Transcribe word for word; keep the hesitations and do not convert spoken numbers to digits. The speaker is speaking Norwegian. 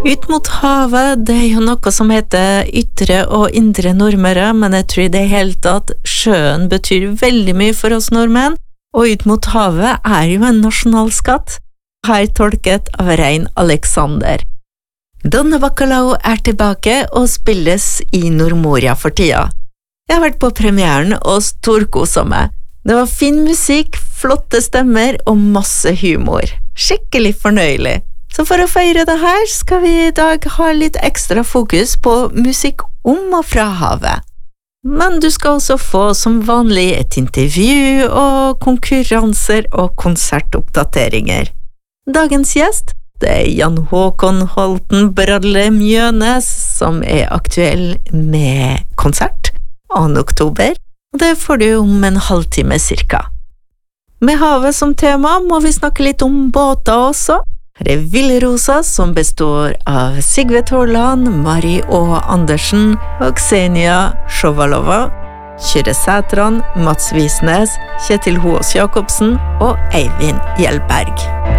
Ut mot havet, det er jo noe som heter ytre og indre nordmøre, men jeg tror det helt at sjøen betyr veldig mye for oss nordmenn, og ut mot havet er jo en nasjonalskatt, her tolket av Rein Alexander. Donna Bacalao er tilbake og spilles i Nordmoria for tida. Jeg har vært på premieren og storkoset meg. Det var fin musikk, flotte stemmer og masse humor. Skikkelig fornøyelig. Så for å feire det her skal vi i dag ha litt ekstra fokus på musikk om og fra havet. Men du skal også få som vanlig et intervju og konkurranser og konsertoppdateringer. Dagens gjest, det er Jan Håkon Holten Bradle Mjønes, som er aktuell med konsert annen oktober, og det får du om en halvtime cirka. Med havet som tema må vi snakke litt om båter også. Her er Villrosa, som består av Sigve Tårland, Mari Å Andersen og Ksenia Sjovalova, Kyrre Sætran, Mats Visnes, Kjetil Hoås Jakobsen og Eivind Hjelberg.